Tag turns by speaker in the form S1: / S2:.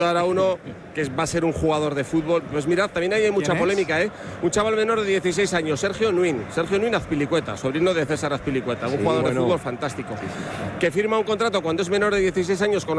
S1: Ahora uno que va a ser un jugador de fútbol. Pues mirad, también hay mucha polémica, ¿eh? Un chaval menor de 16 años, Sergio Nuin Azpilicueta, sobrino de César Azpilicueta, un jugador de fútbol fantástico, que firma un contrato cuando es menor de 16 años con